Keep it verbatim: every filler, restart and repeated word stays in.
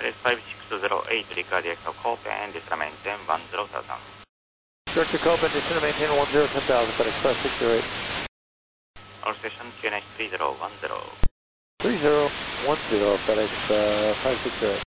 S five six zero eight, recardiac Copen, descend maintain one zero thousand. Director Copen, descend maintain one zero ten thousand, FedEx five six zero eight. All station Q N H three zero one zero. three zero one zero, FedEx uh, five six zero eight.